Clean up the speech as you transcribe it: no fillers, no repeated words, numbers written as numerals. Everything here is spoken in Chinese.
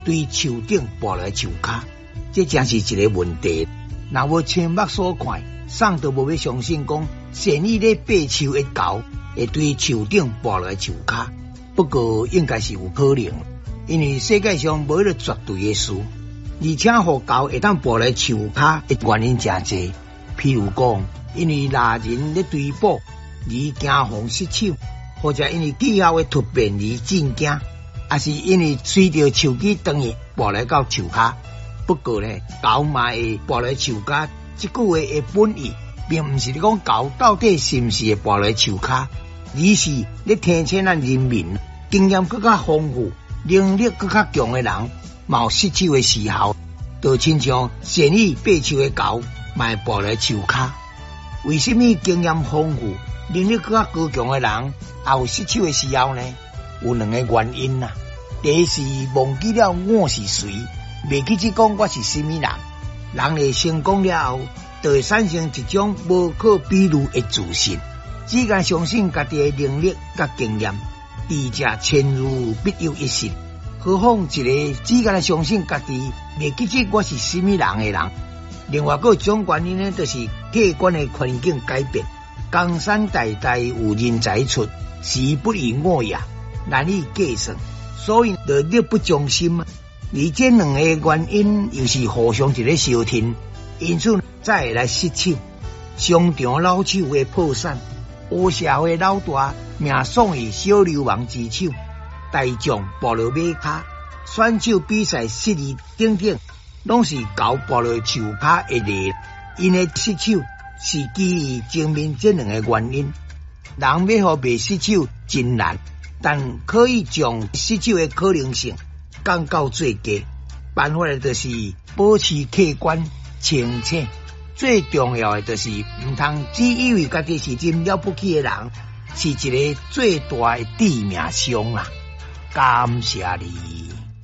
对树顶跋来树骹，这真是一个问题。若无亲目所看，送都无要相信讲善意咧爬树的猴会对树顶跋来树骹。不过应该是有可能，因为世界上无迄个绝对的事，而且互猴会当跋来树骹的原因真济。譬如讲，因为猎人咧追捕而惊慌失手，或者因为气候的突变而震惊，也是因为随着树枝长去跋来到树骹。不过咧，猴嘛会跋来树骹，这句话的本意，并毋是讲猴到底是毋是会跋来树骹，而是咧提醒咱人民，经验更较丰富、能力更较强的人，嘛有失手的时候，就亲像善意爬树的猴，嘛会跋来树骹。为什么经验丰富、能力更较高强的人，也有失手的时候呢？有两个原因啦。第一是忘记了我是谁，未记去讲我是什么人。人类成功了后，就会产生一种无可比拟的自信，只敢相信家己的能力甲经验，智者千如必有一失。何况一个只敢相信家己未记起我是什么人的人。另外，还有一种原因呢，就是客观的环境改变。江山代代有人才出，时不与我也，难以计算，所以就力不从心啊。而这两个原因又是互相一个相挺，因此才会来失手。商场老手会破产，黑社会老大命丧于小流氓之手，大将步落马骹，选手比赛失利等等，拢是猴步落树骹的例。因的失手是基于前面这两个原因。人要互袂失手真难，但可以将失手的可能性降到最低。办法就是保持客观清醒，最重要的就是唔通只以为家己是真了不起的人，是一个最大的致命伤啊！感谢你。